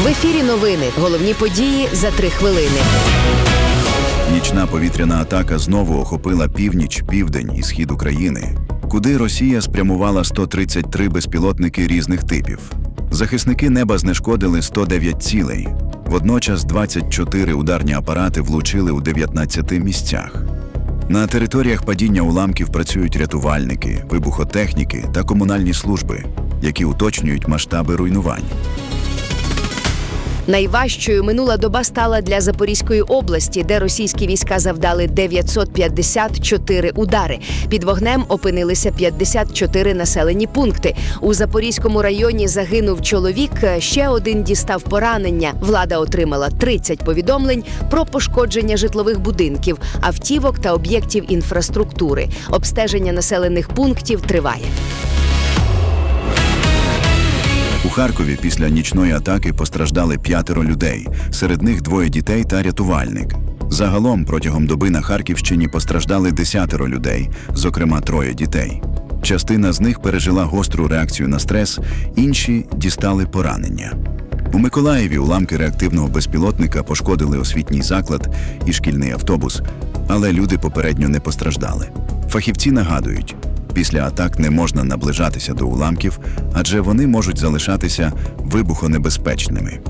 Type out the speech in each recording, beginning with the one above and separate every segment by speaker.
Speaker 1: ефірі новини. Головні події за 3 хвилини.
Speaker 2: Нічна повітряна атака знову охопила північ, південь і схід України, куди Росія спрямувала 133 безпілотники різних типів. Захисники неба знешкодили 109 цілей. Водночас 24 ударні апарати влучили у 19 місцях. На територіях падіння уламків працюють рятувальники, вибухотехніки та комунальні служби, які уточнюють масштаби руйнувань.
Speaker 1: Найважчою минула доба стала для Запорізької області, де російські війська завдали 954 удари. Під вогнем опинилися 54 населені пункти. У Запорізькому районі загинув чоловік, ще один дістав поранення. Влада отримала 30 повідомлень про пошкодження житлових будинків, автівок та об'єктів інфраструктури. Обстеження населених пунктів триває.
Speaker 2: У Харкові після нічної атаки постраждали 5 людей, серед них 2 дітей та рятувальник. Загалом протягом доби на Харківщині постраждали 10 людей, зокрема 3 дітей. Частина з них пережила гостру реакцію на стрес, інші дістали поранення. У Миколаєві уламки реактивного безпілотника пошкодили освітній заклад і шкільний автобус, але люди попередньо не постраждали. Фахівці нагадують, після атак не можна наближатися до уламків, адже вони можуть залишатися вибухонебезпечними.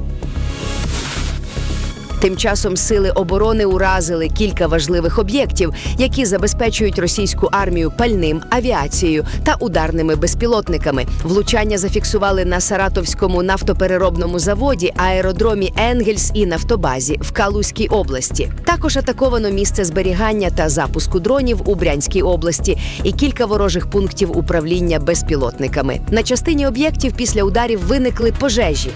Speaker 1: Тим часом сили оборони уразили кілька важливих об'єктів, які забезпечують російську армію пальним, авіацією та ударними безпілотниками. Влучання зафіксували на Саратовському нафтопереробному заводі, аеродромі Енгельс і нафтобазі в Калузькій області. Також атаковано місце зберігання та запуску дронів у Брянській області і кілька ворожих пунктів управління безпілотниками. На частині об'єктів після ударів виникли пожежі.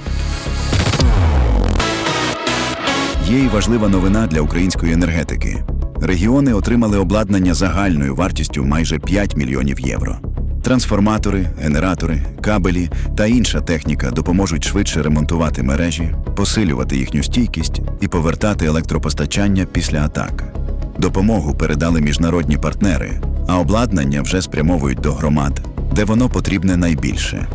Speaker 2: Є й важлива новина для української енергетики. Регіони отримали обладнання загальною вартістю майже 5 мільйонів євро. Трансформатори, генератори, кабелі та інша техніка допоможуть швидше ремонтувати мережі, посилювати їхню стійкість і повертати електропостачання після атак. Допомогу передали міжнародні партнери, а обладнання вже спрямовують до громад, де воно потрібне найбільше.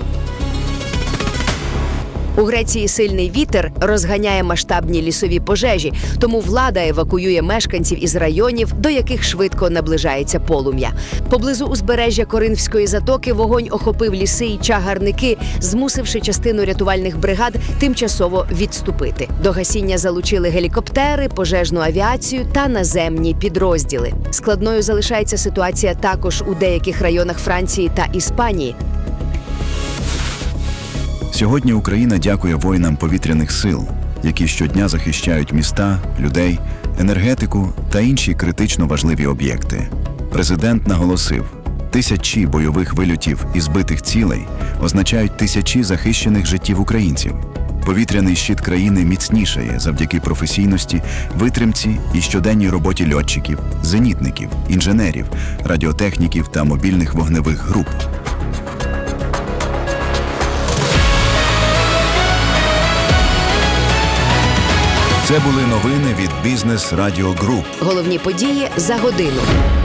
Speaker 1: У Греції сильний вітер розганяє масштабні лісові пожежі, тому влада евакуює мешканців із районів, до яких швидко наближається полум'я. Поблизу узбережжя Коринфської затоки вогонь охопив ліси і чагарники, змусивши частину рятувальних бригад тимчасово відступити. До гасіння залучили гелікоптери, пожежну авіацію та наземні підрозділи. Складною залишається ситуація також у деяких районах Франції та Іспанії.
Speaker 2: Сьогодні Україна дякує воїнам повітряних сил, які щодня захищають міста, людей, енергетику та інші критично важливі об'єкти. Президент наголосив, тисячі бойових вильотів і збитих цілей означають тисячі захищених життів українців. Повітряний щит країни міцнішає завдяки професійності, витримці і щоденній роботі льотчиків, зенітників, інженерів, радіотехніків та мобільних вогневих груп. Це були новини від Бізнес Радіо Груп.
Speaker 1: Головні події за годину.